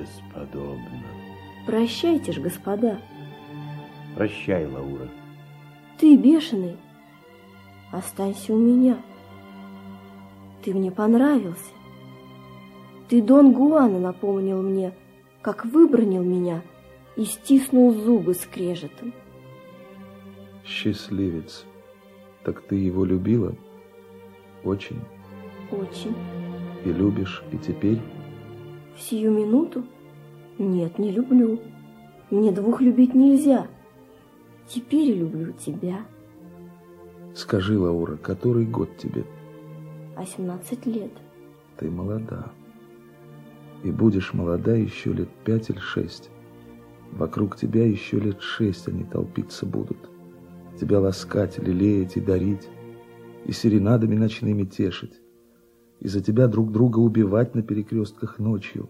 бесподобно. Прощайте ж, господа. Прощай, Лаура. Ты, бешеный, останься у меня. Ты мне понравился. Ты Дон Гуана напомнил мне, как выбранил меня и стиснул зубы скрежетом. Счастливец. Так ты его любила? Очень? Очень. И любишь и теперь? В сию минуту? Нет, не люблю. Мне двух любить нельзя. Теперь люблю тебя. Скажи, Лаура, который год тебе? 18 лет. Ты молода. И будешь молода еще лет 5 или 6. Вокруг тебя еще лет 6 они толпиться будут. Тебя ласкать, лелеять и дарить, и серенадами ночными тешить, и за тебя друг друга убивать на перекрестках ночью.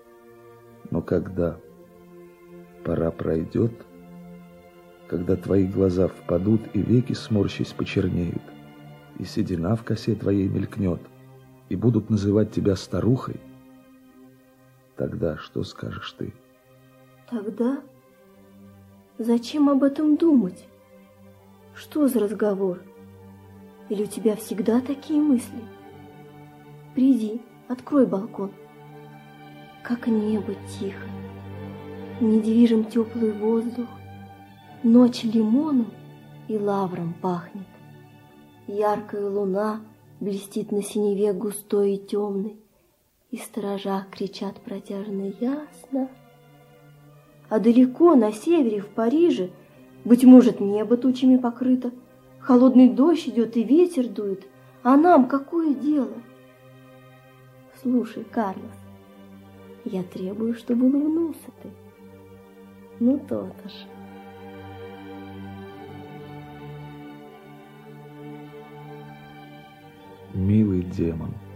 Но когда пора пройдет, когда твои глаза впадут и веки, сморщись, почернеют, и седина в косе твоей мелькнет, и будут называть тебя старухой, тогда что скажешь ты? Тогда зачем об этом думать? Что за разговор? Или у тебя всегда такие мысли? Приди, открой балкон. Как небо тихо, недвижим теплый воздух, ночь лимоном и лавром пахнет. Яркая луна блестит на синеве густой и темной, и сторожа кричат протяжно ясно. А далеко на севере, в Париже, быть может, небо тучами покрыто, холодный дождь идет и ветер дует, а нам какое дело? Слушай, Карлос, я требую, чтобы улыбнулся ты. Ну, то-то ж. Милый демон.